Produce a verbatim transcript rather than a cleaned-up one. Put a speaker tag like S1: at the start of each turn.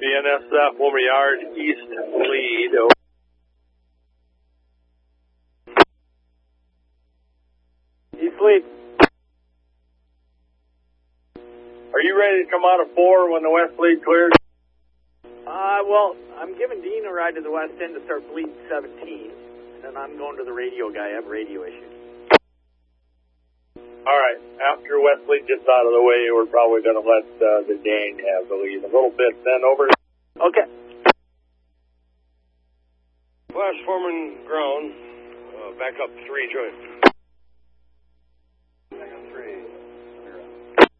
S1: B N S F, Wilmer Yard, east lead. East lead. Are you ready to come out of four when the west lead clears?
S2: Uh, well, I'm giving Dean a ride to the west end to start bleed seventeen, and then I'm going to the radio guy. I have radio issues.
S1: All right, after Wesley gets out of the way, we're probably going to let uh, the Dane have the lead a little bit. Then over.
S2: Okay.
S3: Flash Foreman ground. Uh, back up three joint.